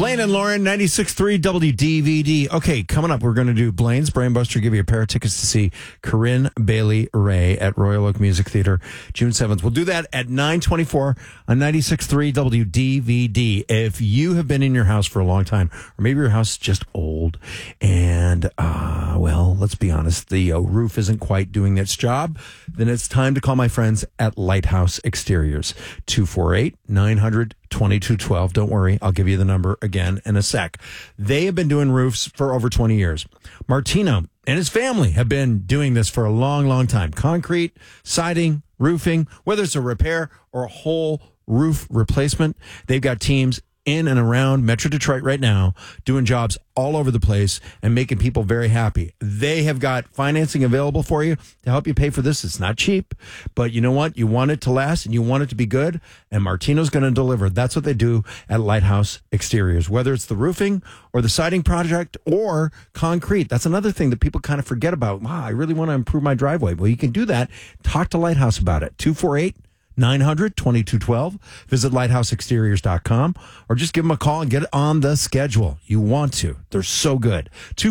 Blaine and Lauren, 96.3 WDVD. Okay, coming up, we're going to do Blaine's Brainbuster, give you a pair of tickets to see Corinne Bailey Rae at Royal Oak Music Theater, June 7th. We'll do that at 9:24 on 96.3 WDVD. If you have been in your house for a long time, or maybe your house is just old, and, well, let's be honest, the roof isn't quite doing its job, then it's time to call my friends at Lighthouse Exteriors. 248-900-2212. Don't worry, I'll give you the number again in a sec. They have been doing roofs for over 20 years. Martino and his family have been doing this for a long, long time. Concrete, siding, roofing, whether it's a repair or a whole roof replacement, they've got teams in and around Metro Detroit right now doing jobs all over the place and making people very happy. They have got financing available for you to help you pay for this. It's not cheap, but you know what? You want it to last and you want it to be good, and Martino's going to deliver. That's what they do at Lighthouse Exteriors, whether it's the roofing or the siding project or concrete. That's another thing that people kind of forget about. Wow, I really want to improve my driveway. Well, you can do that. Talk to Lighthouse about it. 248-900-2212. Visit lighthouseexteriors.com or just give them a call and get on the schedule. You want to. They're so good.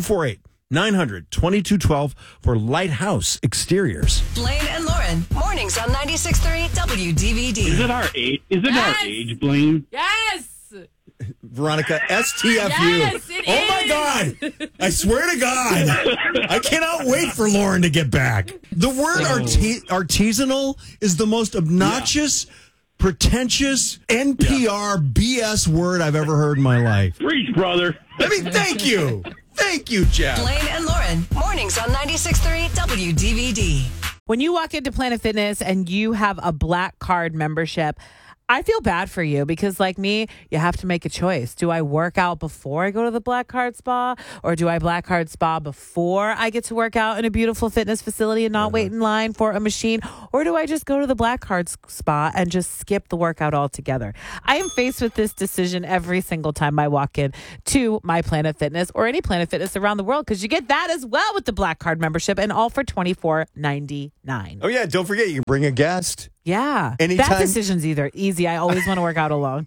248-900-2212 for Lighthouse Exteriors. Blaine and Lauren, mornings on 96.3 WDVD. Is it our age? Our age, Blaine? Yes. Veronica, STFU. Yes, it oh, my God. I swear to God. I cannot wait for Lauren to get back. The word artisanal is the most obnoxious, pretentious, NPR BS word I've ever heard in my life. Preach, brother. I mean, thank you. Thank you, Jeff. Blaine and Lauren, mornings on 96.3 WDVD. When you walk into Planet Fitness and you have a Black Card membership, I feel bad for you because, like me, you have to make a choice. Do I work out before I go to the Black Card Spa, or do I Black Card Spa before I get to work out in a beautiful fitness facility and not wait in line for a machine, or do I just go to the Black Card Spa and just skip the workout altogether? I am faced with this decision every single time I walk in to my Planet Fitness or any Planet Fitness around the world, because you get that as well with the Black Card membership, and all for $24.99. Oh, yeah. Don't forget, you can bring a guest. Yeah. Anytime. That decision's either easy. I always want to work out alone.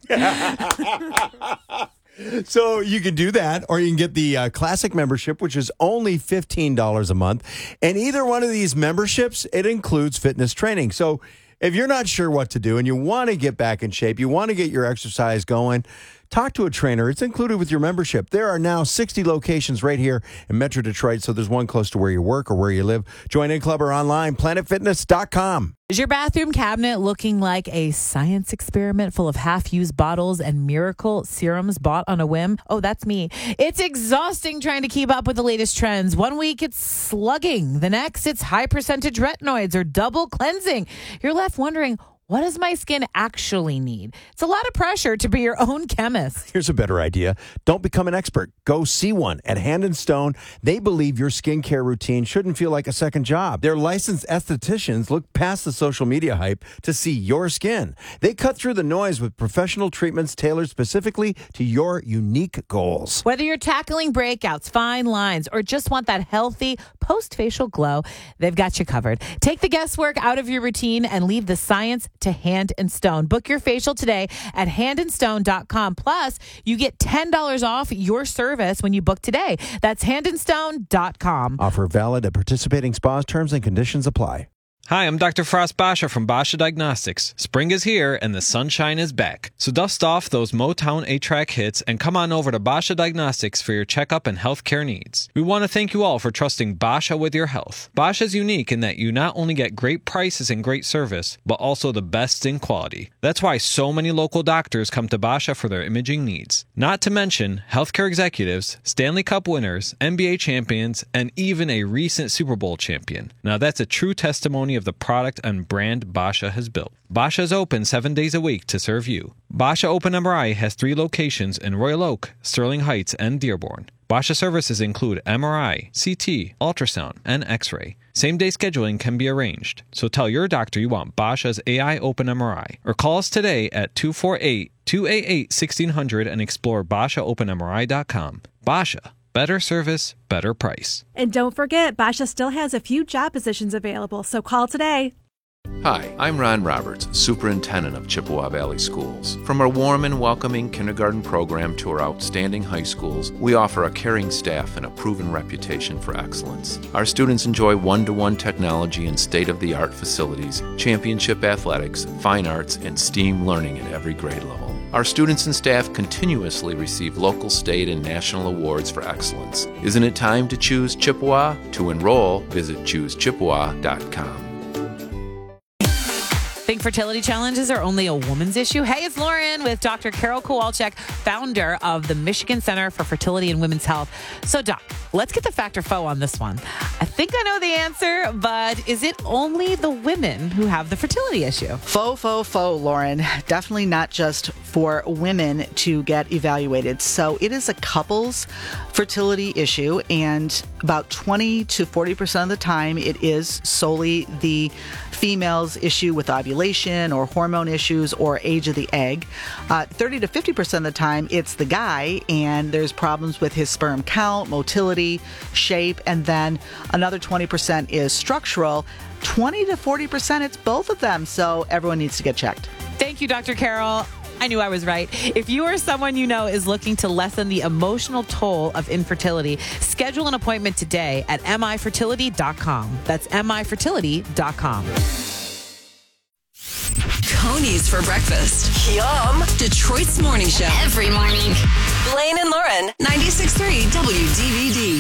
So you can do that, or you can get the classic membership, which is only $15 a month. And either one of these memberships, it includes fitness training. So if you're not sure what to do and you want to get back in shape, you want to get your exercise going, talk to a trainer. It's included with your membership. There are now 60 locations right here in Metro Detroit, so there's one close to where you work or where you live. Join in club or online, planetfitness.com. Is your bathroom cabinet looking like a science experiment full of half-used bottles and miracle serums bought on a whim? Oh, that's me. It's exhausting trying to keep up with the latest trends. One week it's slugging. The next it's high percentage retinoids or double cleansing. You're left wondering, what does my skin actually need? It's a lot of pressure to be your own chemist. Here's a better idea. Don't become an expert. Go see one at Hand & Stone. They believe your skincare routine shouldn't feel like a second job. Their licensed estheticians look past the social media hype to see your skin. They cut through the noise with professional treatments tailored specifically to your unique goals. Whether you're tackling breakouts, fine lines, or just want that healthy post-facial glow, they've got you covered. Take the guesswork out of your routine and leave the science to Hand & Stone. Book your facial today at handandstone.com. Plus, you get $10 off your service when you book today. That's handandstone.com. Offer valid at participating spas. Terms and conditions apply. Hi, I'm Dr. Frost Basha from Basha Diagnostics. Spring is here and the sunshine is back. So dust off those Motown 8-track hits and come on over to Basha Diagnostics for your checkup and healthcare needs. We want to thank you all for trusting Basha with your health. Basha is unique in that you not only get great prices and great service, but also the best in quality. That's why so many local doctors come to Basha for their imaging needs. Not to mention healthcare executives, Stanley Cup winners, NBA champions, and even a recent Super Bowl champion. Now that's a true testimony of the product and brand Basha has built. Basha is open 7 days a week to serve you. Basha Open MRI has 3 locations in Royal Oak, Sterling Heights, and Dearborn. Basha services include MRI, CT, ultrasound, and X-ray. Same-day scheduling can be arranged. So tell your doctor you want Basha's AI Open MRI, or call us today at 248-288-1600 and explore BashaOpenMRI.com. Basha. Better service, better price. And don't forget, Basha still has a few job positions available, so call today. Hi, I'm Ron Roberts, Superintendent of Chippewa Valley Schools. From our warm and welcoming kindergarten program to our outstanding high schools, we offer a caring staff and a proven reputation for excellence. Our students enjoy one-to-one technology and state-of-the-art facilities, championship athletics, fine arts, and STEAM learning at every grade level. Our students and staff continuously receive local, state, and national awards for excellence. Isn't it time to choose Chippewa? To enroll, visit choosechippewa.com. Think fertility challenges are only a woman's issue? Hey, it's Lauren with Dr. Carol Kowalczyk, founder of the Michigan Center for Fertility and Women's Health. So, Doc, let's get the fact or faux on this one. I think I know the answer, but is it only the women who have the fertility issue? Faux, Lauren. Definitely not just for women to get evaluated. So it is a couple's fertility issue, and about 20 to 40% of the time, it is solely the female's issue with ovulation or hormone issues or age of the egg. 30 to 50% of the time, it's the guy, and there's problems with his sperm count, motility, shape, and then another 20% is structural. 20 to 40%, it's both of them, so everyone needs to get checked. Thank you, Dr. Carol. I knew I was right. If you or someone you know is looking to lessen the emotional toll of infertility, schedule an appointment today at mifertility.com. That's mifertility.com. Coney's for breakfast. Yum. Detroit's morning show. Every morning. Blaine and Lauren, 96.3 WDVD.